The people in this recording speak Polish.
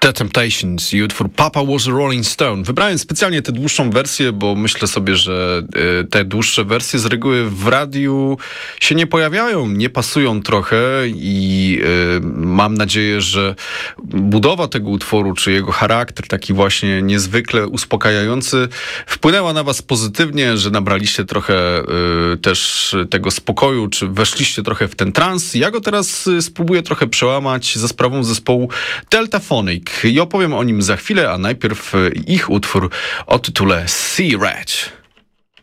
The Temptations i utwór Papa Was a Rolling Stone. Wybrałem specjalnie tę dłuższą wersję, bo myślę sobie, że te dłuższe wersje z reguły w radiu się nie pojawiają, nie pasują trochę i mam nadzieję, że budowa tego utworu, czy jego charakter, taki właśnie niezwykle uspokajający, wpłynęła na was pozytywnie, że nabraliście trochę też tego spokoju, czy weszliście trochę w ten trans. Ja go teraz spróbuję trochę przełamać za sprawą zespołu Deltaphonic i opowiem o nim za chwilę, a najpierw ich utwór o tytule Sea Rage.